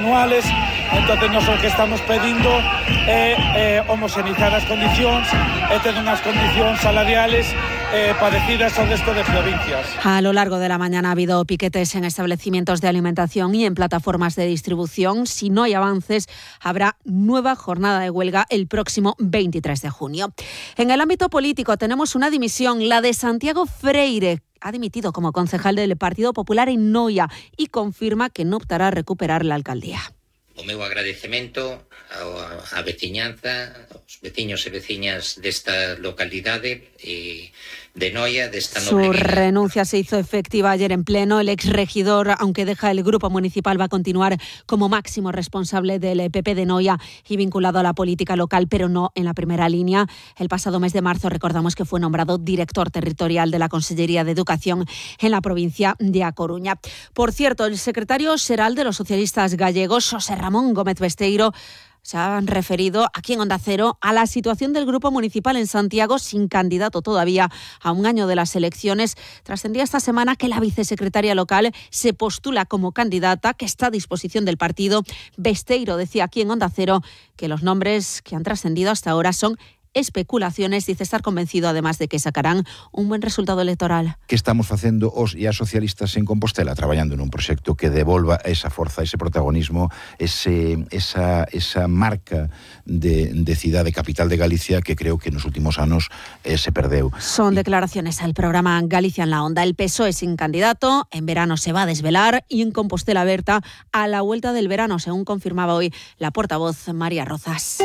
anuales. Entonces nós o que estamos pedindo é homoxenizar as condicións e ter unhas condicións salariales parecidas ao resto de provincias. A lo largo de la mañana ha habido piquetes en establecimientos de alimentación y en plataformas de distribución. Si no hay avances, habrá nueva jornada de huelga el próximo 23 de junio. En el ámbito político tenemos una dimisión, la de Santiago Freire. Ha dimitido como concejal del Partido Popular en Noia y confirma que no optará a recuperar la alcaldía. O meu agradecemento á veciñanza, aos veciños e veciñas desta localidade de Noia, desta noble vida. Su renuncia se hizo efectiva ayer en pleno. El exregidor, aunque deja el grupo municipal, va a continuar como máximo responsable del PP de Noia y vinculado a la política local, pero no en la primera línea. El pasado mes de marzo recordamos que fue nombrado director territorial de la Consellería de Educación en la provincia de A Coruña. Por cierto, el secretario xeral de los socialistas gallegos, José Ramón Gómez Besteiro, se han referido aquí en Onda Cero a la situación del grupo municipal en Santiago sin candidato todavía a un año de las elecciones. Trascendía esta semana que la vicesecretaria local se postula como candidata, que está a disposición del partido. Besteiro decía aquí en Onda Cero que los nombres que han trascendido hasta ahora son especulaciones. Dice estar convencido además de que sacarán un buen resultado electoral. Que estamos facendo os e as socialistas en Compostela, traballando nun proxecto que devolva esa forza, ese protagonismo, esa marca de cidade capital de Galicia que creo que nos últimos anos se perdeu. Son declaraciones al programa Galicia en la Onda. El PSOE sin candidato, en verano se va a desvelar y en Compostela Berta a la vuelta del verano, según confirmaba hoy la portavoz María Rozas.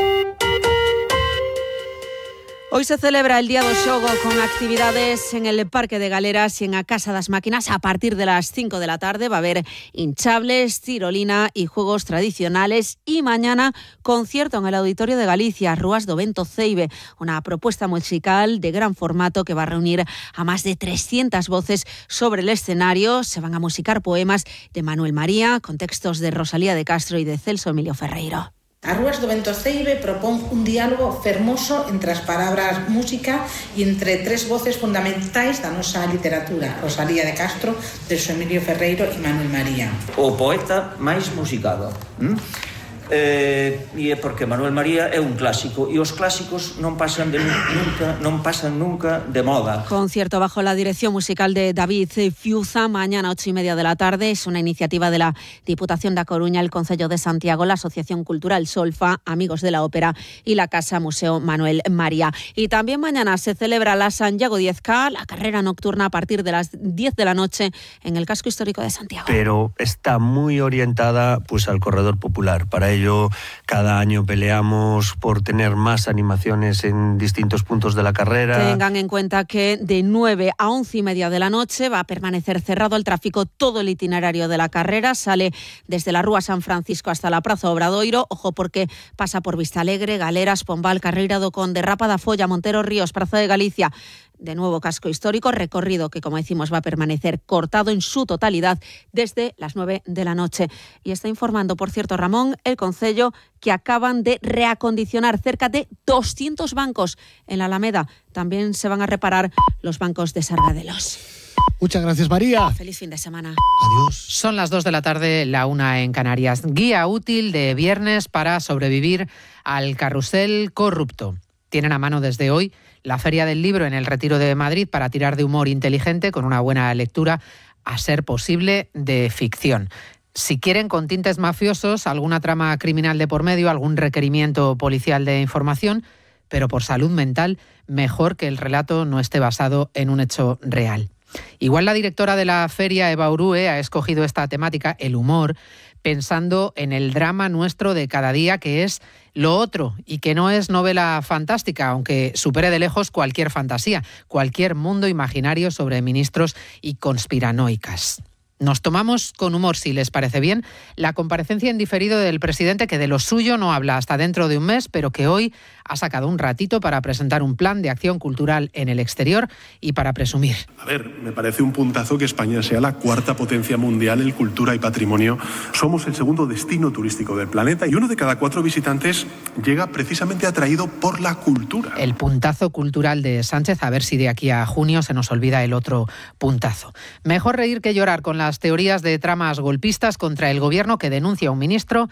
Hoy se celebra el Día do Xogo con actividades en el Parque de Galeras y en a Casa das Máquinas. A partir de las 5 de la tarde va a haber hinchables, tirolina y juegos tradicionales. Y mañana concierto en el Auditorio de Galicia, Rúas do Vento Ceibe, una propuesta musical de gran formato que va a reunir a más de 300 voces sobre el escenario. Se van a musicar poemas de Manuel María con textos de Rosalía de Castro y de Celso Emilio Ferreiro. A Rúas do Vento Ceibe propón un diálogo fermoso entre as palabras música e entre tres voces fundamentais da nosa literatura, Rosalía de Castro, Celso Emilio Ferreiro e Manuel María. O poeta máis musicado. E é porque Manuel María é un clásico e os clásicos non pasan nunca de moda. Concierto bajo la dirección musical de David Fiuza, mañana 8:30 de la tarde. Es una iniciativa de la Diputación de A Coruña, el Concello de Santiago, la Asociación Cultural Solfa, Amigos de la Ópera y la Casa Museo Manuel María. Y también mañana se celebra la Santiago 10K, la carrera nocturna a partir de las 10 de la noche en el casco histórico de Santiago. Pero está muy orientada pues al corredor popular. Para ello cada año peleamos por tener más animaciones en distintos puntos de la carrera. Tengan en cuenta que de 9 a 11:30 de la noche va a permanecer cerrado al tráfico todo el itinerario de la carrera. Sale desde la Rúa San Francisco hasta la Praza Obradoiro. Ojo porque pasa por Vistalegre, Galeras, Pombal, Carreira do Conde, Rapa da Folla, Montero Ríos, Praza de Galicia. De nuevo casco histórico, recorrido que, como decimos, va a permanecer cortado en su totalidad desde las 9 de la noche. Y está informando, por cierto, Ramón, el Concello, que acaban de reacondicionar cerca de 200 bancos en la Alameda. También se van a reparar los bancos de Sargadelos. Muchas gracias, María. Feliz fin de semana. Adiós. Son las 2 de la tarde, la 1 en Canarias. Guía útil de viernes para sobrevivir al carrusel corrupto. Tienen a mano desde hoy la Feria del Libro en el Retiro de Madrid para tirar de humor inteligente con una buena lectura, a ser posible, de ficción. Si quieren con tintes mafiosos, alguna trama criminal de por medio, algún requerimiento policial de información, pero por salud mental, mejor que el relato no esté basado en un hecho real. Igual la directora de la feria, Eva Urue, ha escogido esta temática, el humor, pensando en el drama nuestro de cada día, que es lo otro y que no es novela fantástica, aunque supere de lejos cualquier fantasía, cualquier mundo imaginario sobre ministros y conspiranoicas. Nos tomamos con humor, si les parece bien, la comparecencia en diferido del presidente, que de lo suyo no habla hasta dentro de un mes, pero que hoy ha sacado un ratito para presentar un plan de acción cultural en el exterior y para presumir. A ver, me parece un puntazo que España sea la cuarta potencia mundial en cultura y patrimonio. Somos el segundo destino turístico del planeta y 1 de cada 4 visitantes llega precisamente atraído por la cultura. El puntazo cultural de Sánchez, a ver si de aquí a junio se nos olvida el otro puntazo. Mejor reír que llorar con las teorías de tramas golpistas contra el gobierno que denuncia un ministro